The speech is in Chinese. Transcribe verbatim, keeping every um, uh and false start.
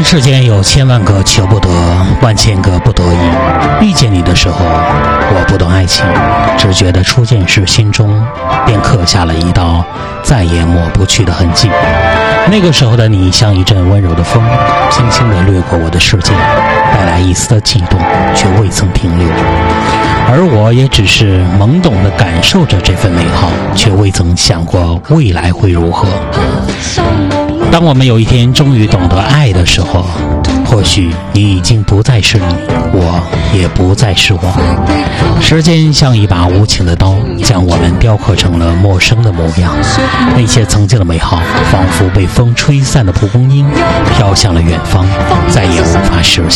人世间有千万个求不得，万千个不得已。遇见你的时候，我不懂爱情，只觉得初见时心中便刻下了一道再也抹不去的痕迹。那个时候的你像一阵温柔的风，轻轻地掠过我的世界，带来一丝的悸动，却未曾停留。而我也只是懵懂地感受着这份美好，却未曾想过未来会如何。当我们有一天终于懂得爱的时候，或许你已经不再是你，我也不再是我。时间像一把无情的刀，将我们雕刻成了陌生的模样。那些曾经的美好，仿佛被风吹散的蒲公英，飘向了远方，再也无法实现。